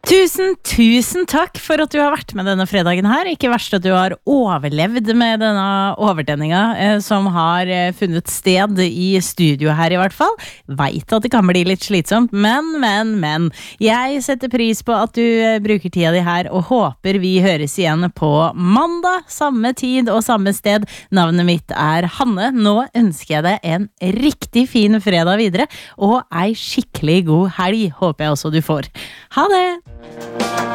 Tusen takk for at du har vært med denne fredagen her. Ikke verst at du har overlevd med denne overtenninga som har funnet sted i studio her i hvert fall. Vet at det kan bli litt slitsomt, men. Jeg setter pris på at du bruker tida di her, og håper vi høres igjen på mandag, samme tid og samme sted. Navnet mitt er Hanne. Nå ønsker jeg deg en riktig fin fredag videre, og ei skikkelig god helg håper jeg også du får. Ha det!